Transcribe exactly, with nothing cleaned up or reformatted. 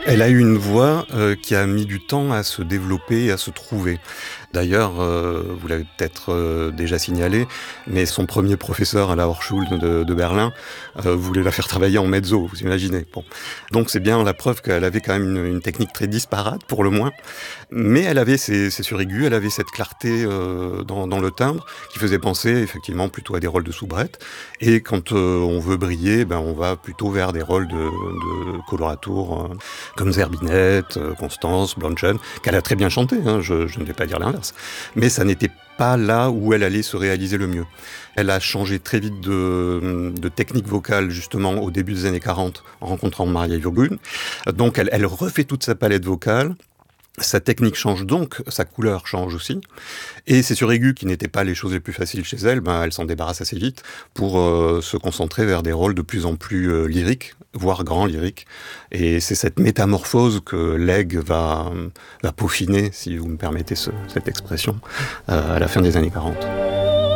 Elle a eu une voix euh, qui a mis du temps à se développer et à se trouver. D'ailleurs, euh, vous l'avez peut-être euh, déjà signalé, mais son premier professeur à la Hochschule de, de Berlin euh, voulait la faire travailler en mezzo, vous imaginez. Bon. Donc c'est bien la preuve qu'elle avait quand même une, une technique très disparate, pour le moins, mais elle avait ses, ses suraigus, elle avait cette clarté euh, dans, dans le timbre qui faisait penser effectivement plutôt à des rôles de soubrette. Et quand euh, on veut briller, ben, on va plutôt vers des rôles de, de coloratour, euh, comme Zerbinette, euh, Constance, Blondchen, qu'elle a très bien chanté, hein, je, je ne vais pas dire l'inverse. Mais ça n'était pas là où elle allait se réaliser le mieux. Elle a changé très vite de, de technique vocale, justement, au début des années quarante, en rencontrant Maria Iogun. Donc, elle, elle refait toute sa palette vocale. Sa technique change donc, sa couleur change aussi. Et ces suraigus, qui n'étaient pas les choses les plus faciles chez elle, ben, elle s'en débarrasse assez vite pour euh, se concentrer vers des rôles de plus en plus euh, lyriques, voire grands lyriques. Et c'est cette métamorphose que Legge va, va peaufiner, si vous me permettez ce, cette expression, euh, à la fin des années quarante.